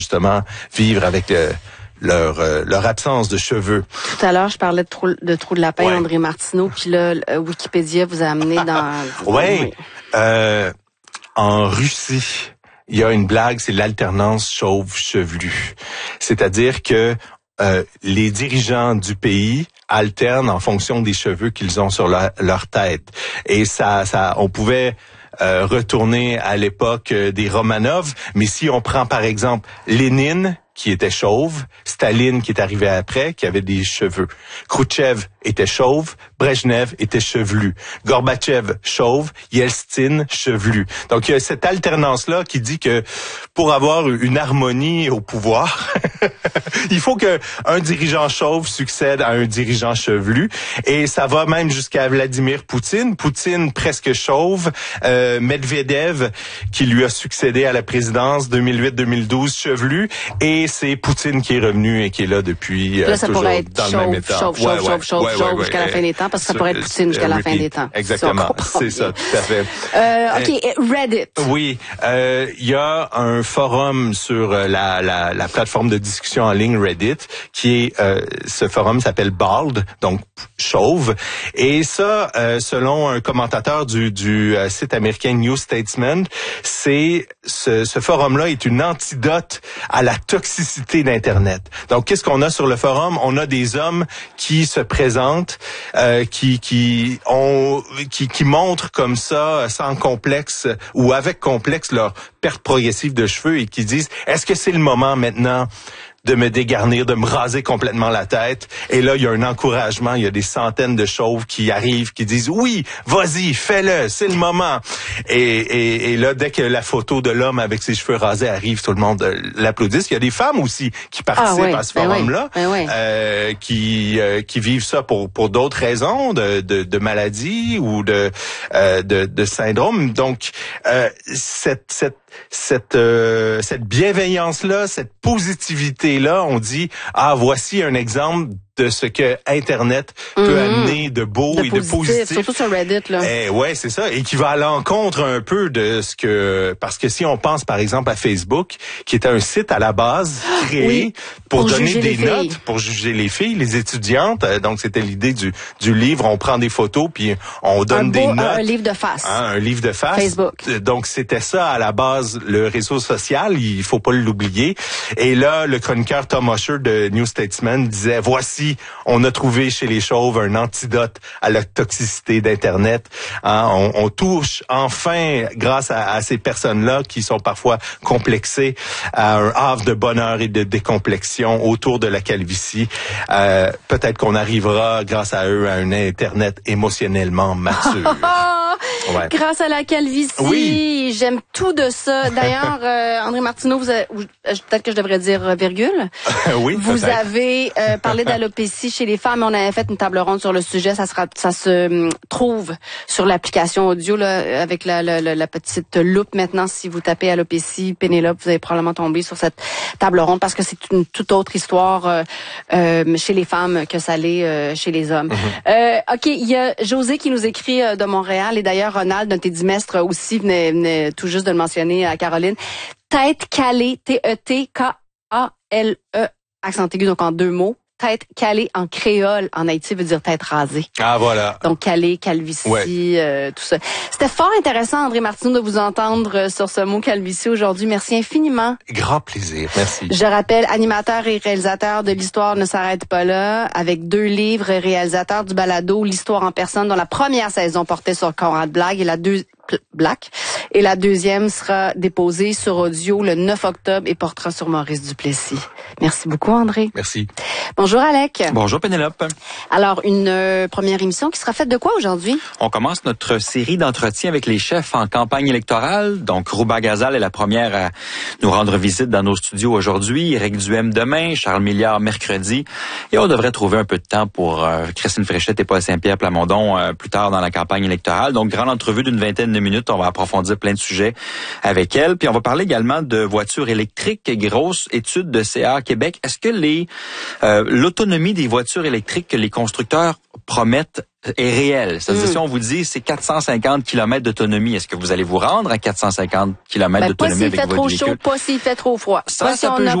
justement vivre avec leur absence de cheveux. Tout à l'heure, je parlais de trou de lapin, André Martineau, puis là, Wikipédia vous a amené dans... Oui. En Russie, il y a une blague, c'est l'alternance chauve-chevelu. C'est-à-dire que les dirigeants du pays alternent en fonction des cheveux qu'ils ont sur leur tête. Et ça, on pouvait retourner à l'époque des Romanov, mais si on prend par exemple Lénine, qui était chauve, Staline qui est arrivé après, qui avait des cheveux. Khrouchtchev était chauve, Brejnev était chevelu. Gorbatchev chauve, Yeltsin chevelu. Donc il y a cette alternance-là qui dit que pour avoir une harmonie au pouvoir, il faut que un dirigeant chauve succède à un dirigeant chevelu. Et ça va même jusqu'à Vladimir Poutine. Poutine presque chauve, Medvedev qui lui a succédé à la présidence 2008-2012 chevelu. Et c'est Poutine qui est revenu et qui est là depuis là, ça toujours pourrait être dans le même état. Chauve jusqu'à la fin des temps, parce que ça pourrait être Poutine jusqu'à la fin des temps. Exactement, c'est ça, tout à fait. OK, Reddit. Oui, il y a un forum sur la plateforme de discussion en ligne Reddit qui est ce forum s'appelle Bald, donc chauve, et ça selon un commentateur du site américain New Statesman, c'est ce forum-là est une antidote à la toxicité d'Internet. Donc, qu'est-ce qu'on a sur le forum? On a des hommes qui se présentent, qui montrent comme ça, sans complexe ou avec complexe, leur perte progressive de cheveux et qui disent, est-ce que c'est le moment maintenant de me dégarnir, de me raser complètement la tête? Et là, il y a un encouragement, il y a des centaines de chauves qui arrivent, qui disent, oui, vas-y, fais-le, c'est le moment. Et là, dès que la photo de l'homme avec ses cheveux rasés arrive, tout le monde l'applaudit. Il y a des femmes aussi qui participent à ce forum-là, qui vivent ça pour d'autres raisons, de maladies ou de syndrome. Donc, cette bienveillance-là, cette positivité-là, on dit, voici un exemple de ce que Internet peut amener de beau et de positif. Surtout sur Reddit, là. Ouais, c'est ça. Et qui va à l'encontre un peu de ce que... Parce que si on pense, par exemple, à Facebook, qui était un site à la base créé pour donner des notes, pour juger les filles, les étudiantes. Donc, c'était l'idée du livre. On prend des photos, puis on donne des notes. Un livre de face. Un livre de face. Facebook. Donc, c'était ça, à la base, le réseau social. Il faut pas l'oublier. Et là, le chroniqueur Tom Usher de New Statesman disait, voici, on a trouvé chez les chauves un antidote à la toxicité d'Internet. On touche enfin, grâce à ces personnes-là qui sont parfois complexées, à un havre de bonheur et de décomplexion autour de la calvitie. Peut-être qu'on arrivera, grâce à eux, à un Internet émotionnellement mature. Ouais. Grâce à la calvitie, j'aime tout de ça. D'ailleurs, André Martineau, peut-être que je devrais dire virgule. Oui, vous avez parlé d'alopécie chez les femmes. On avait fait une table ronde sur le sujet. Ça se trouve sur l'application audio là, avec la petite loupe. Maintenant, si vous tapez alopécie Pénélope, vous allez probablement tomber sur cette table ronde parce que c'est une toute autre histoire chez les femmes que ça l'est chez les hommes. OK, il y a José qui nous écrit de Montréal et d'ailleurs Ronald, notre édimestre aussi, venait tout juste de le mentionner à Caroline. Tête calée, T-E-T-K-A-L-E, accent aigu, donc en 2 mots. Tête calée en créole, en Haïti, veut dire tête rasée. Voilà. Donc calée, calvitie, tout ça. C'était fort intéressant, André Martineau, de vous entendre sur ce mot calvitie aujourd'hui. Merci infiniment. Grand plaisir, merci. Je rappelle, animateur et réalisateur de L'Histoire ne s'arrête pas là, avec 2 livres, réalisateur du balado L'Histoire en personne, dont la première saison portait sur Conrad Black et la deuxième sera déposée sur audio le 9 octobre et portera sur Maurice Duplessis. Merci beaucoup, André. Merci. Bonjour, Alec. Bonjour, Pénélope. Alors, une première émission qui sera faite de quoi aujourd'hui? On commence notre série d'entretiens avec les chefs en campagne électorale. Donc, Rouba Gazal est la première à nous rendre visite dans nos studios aujourd'hui. Éric Duhem demain, Charles Milliard mercredi. Et on devrait trouver un peu de temps pour Christine Fréchette et Paul Saint-Pierre Plamondon plus tard dans la campagne électorale. Donc, grande entrevue d'une 20aine de minutes. On va approfondir plein de sujets avec elle. Puis on va parler également de voitures électriques. Grosse étude de CA Québec. Est-ce que l'autonomie des voitures électriques que les constructeurs promettent est réel. C'est-à-dire, si on vous dit c'est 450 km d'autonomie, est-ce que vous allez vous rendre à 450 km d'autonomie avec votre véhicule? Pas s'il fait trop chaud, pas s'il fait trop froid. Ça peut jouer